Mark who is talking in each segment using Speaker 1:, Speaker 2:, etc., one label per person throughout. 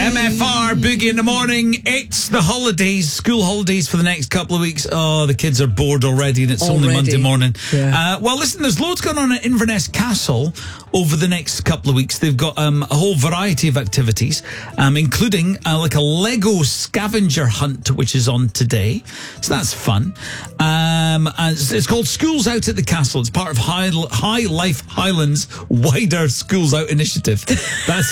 Speaker 1: MFR Boogie in the morning. It's the holidays, school holidays for the next couple of weeks. Oh, the kids are bored already, and it's only Monday morning.
Speaker 2: Yeah.
Speaker 1: Well, listen, there's loads going on at Inverness Castle over the next couple of weeks. They've got a whole variety of activities, including like a Lego scavenger hunt, which is on today. So that's fun. And it's called Schools Out at the Castle. It's part of High Life Highlands wider Schools Out initiative. That's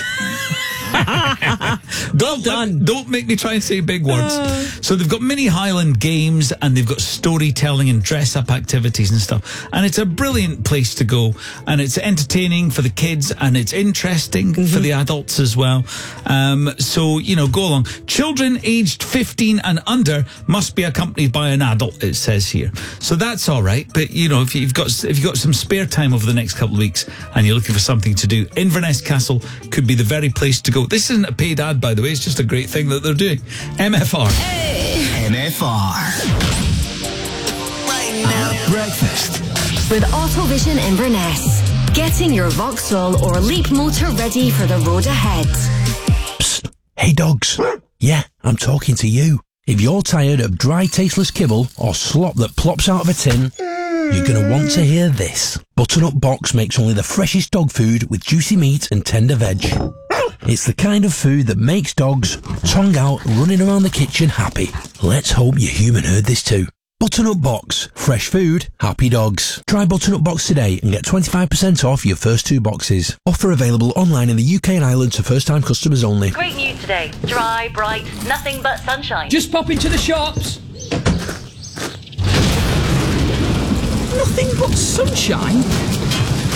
Speaker 1: Don't make me try and say big words. So they've got mini Highland games, and they've got storytelling and dress-up activities and stuff. And it's a brilliant place to go. And it's entertaining for the kids, and it's interesting for the adults as well. So, go along. Children aged 15 and under must be accompanied by an adult, it says here. So that's all right. But, if you've got some spare time over the next couple of weeks and you're looking for something to do, Inverness Castle could be the very place to go. This isn't a paid ad, by the way. It's just a great thing that they're doing. MFR.
Speaker 3: MFR. Right now. Breakfast.
Speaker 4: With Autovision Inverness. Getting your Vauxhall or Leap motor ready for the road ahead.
Speaker 5: Psst. Hey, dogs. Yeah, I'm talking to you. If you're tired of dry, tasteless kibble or slop that plops out of a tin, you're going to want to hear this. Butternut Box makes only the freshest dog food with juicy meat and tender veg. It's the kind of food that makes dogs, tongue out, running around the kitchen happy. Let's hope your human heard this too. Butternut Box. Fresh food, happy dogs. Try Butternut Box today and get 25% off your first 2 boxes. Offer available online in the UK and Ireland to first-time customers only.
Speaker 6: Great news today. Dry, bright, nothing but sunshine.
Speaker 2: Just pop into the shops. Nothing but sunshine?